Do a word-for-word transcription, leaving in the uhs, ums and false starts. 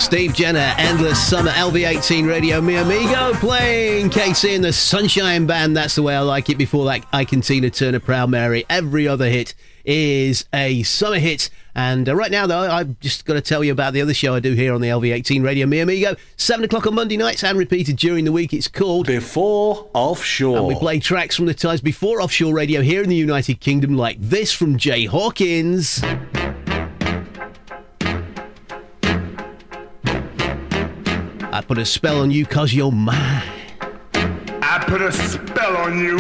Steve Jenner, Endless Summer, L V eighteen Radio, Mi Amigo, playing K C and the Sunshine Band. That's the way I like it. Before that, Ike and Tina Turner, Proud Mary. Every other hit is a summer hit. And uh, right now, though, I've just got to tell you about the other show I do here on the L V eighteen Radio, Mi Amigo. seven o'clock on Monday nights and repeated during the week. It's called Before Offshore. And we play tracks from the times before offshore radio here in the United Kingdom, like this from Jay Hawkins. I put a spell on you 'cause you're mine. I put a spell on you